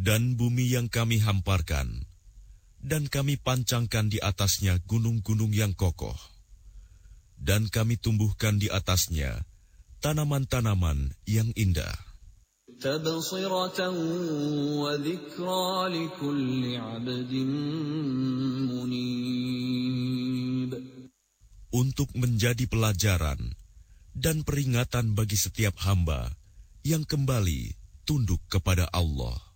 Dan bumi yang kami hamparkan, dan kami pancangkan di atasnya gunung-gunung yang kokoh, dan kami tumbuhkan di atasnya tanaman-tanaman yang indah. Tabsiratan wa dzikra likulli 'abdin munib. Untuk menjadi pelajaran dan peringatan bagi setiap hamba yang kembali tunduk kepada Allah.